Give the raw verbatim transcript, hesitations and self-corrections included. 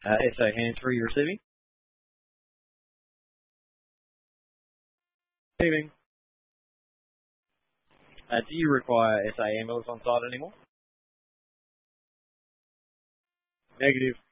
Uh, S A hands-free receiving. Receiving. Uh, do you require S A ambulance on site anymore? Negative.